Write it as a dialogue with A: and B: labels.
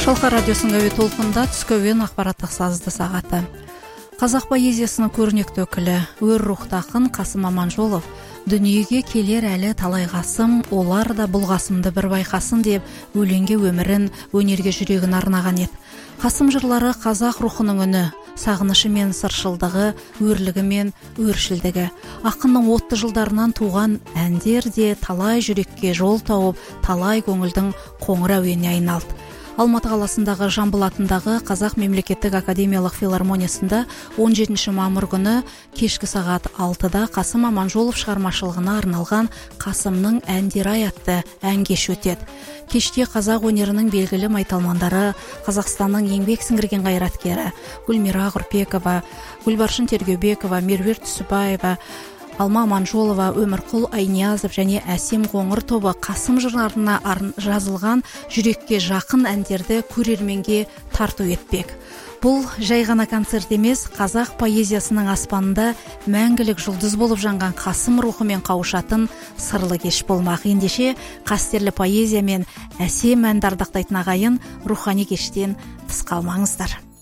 A: Шалқар радиосының әуе толқында түскі әуен ақпараттық сазды сағаты. Қазақ поэзиясының көрнекті өкілі, өр рухты ақын Қасым Аманжолов дүниеге келер әлі талай ғасым, олар да бұл ғасымды бір байқасын деп өлеңге өмірін, өнерге жүрегін арнаған еді. Қасым жырлары қазақ рухының үні, сағынышы мен сыршылдығы, өрлігі мен өршілдігі. Ақынның отты жылдарынан туған әндер де талай жүрекке жол тауып, талай көңілдің қоңыр әуеніне айналды. Алматы қаласындағы Жамбыл атындағы Қазақ мемлекеттік академиялық филармониясында 17 мамыр күні кешкі сағат 6-да Қасым Аманжолов шығармашылығына арналған Қасымның әндері атты ән кеші өтеді. Кеште қазақ өнерінің белгілі майталмандары, Қазақстанның еңбек сіңірген қайраткері Гүлмира Ғұрпекова, Гүлбаршын Тергеубекова, Меруерт Түсіпбаева, Алма Аманжолова, Өмірқұл Айниязов және Әсем Қоңыр тобы Қасым жырларына жазылған жүрекке жақын әндерді көрерменге тарту етпек. Бұл жай ғана концерт емес, қазақ поэзиясының аспанында мәңгілік жұлдыз болып жанған Қасым рухымен қауышатын сырлы кеш болмақ. Ендеше қастерлі поэзия мен әсем әнді ардақтайтын ағайын рухани кештен тыс қалмаңыздар.